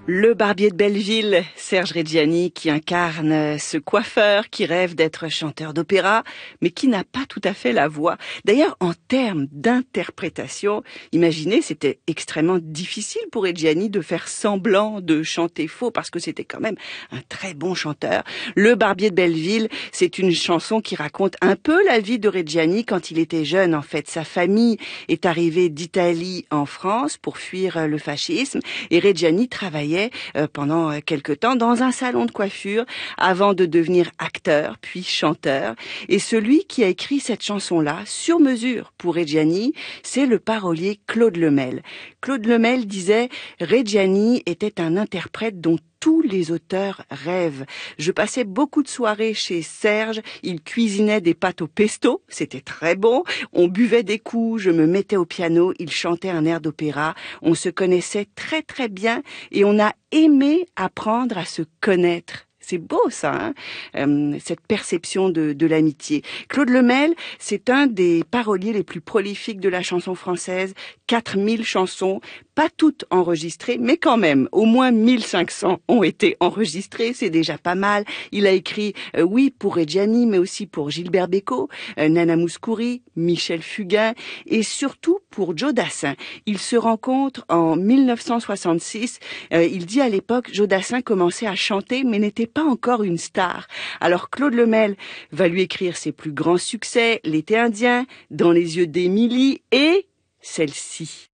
Le barbier de Belleville, Serge Reggiani, qui incarne ce coiffeur qui rêve d'être chanteur d'opéra, mais qui n'a pas tout à fait la voix. D'ailleurs, en termes d'interprétation, imaginez, c'était extrêmement difficile pour Reggiani de faire semblant de chanter faux, parce que c'était quand même un très bon chanteur. Le barbier de Belleville, c'est une chanson qui raconte un peu la vie de Reggiani quand il était jeune. En fait, sa famille est arrivée d'Italie en France pour fuir le fascisme, et Reggiani travaillait pendant quelque temps dans un salon de coiffure avant de devenir acteur puis chanteur. Et celui qui a écrit cette chanson-là, sur mesure pour Reggiani, c'est le parolier Claude Lemel. Claude Lemel disait « Reggiani était un interprète dont tous les auteurs rêvent. Je passais beaucoup de soirées chez Serge, il cuisinait des pâtes au pesto, c'était très bon, on buvait des coups, je me mettais au piano, il chantait un air d'opéra, on se connaissait très très bien et on a aimé apprendre à se connaître. » C'est beau ça, cette perception de l'amitié. Claude Lemel, c'est un des paroliers les plus prolifiques de la chanson française. 4000 chansons, pas toutes enregistrées, mais quand même, au moins 1500 ont été enregistrées, c'est déjà pas mal. Il a écrit, oui, pour Reggiani, mais aussi pour Gilbert Bécaud, Nana Mouskouri, Michel Fugain, et surtout pour Joe Dassin. Il se rencontre en 1966. Il dit à l'époque, Joe Dassin commençait à chanter, mais n'était pas encore une star. Alors Claude Lemel va lui écrire ses plus grands succès, L'été indien, Dans les yeux d'Émilie et celle-ci.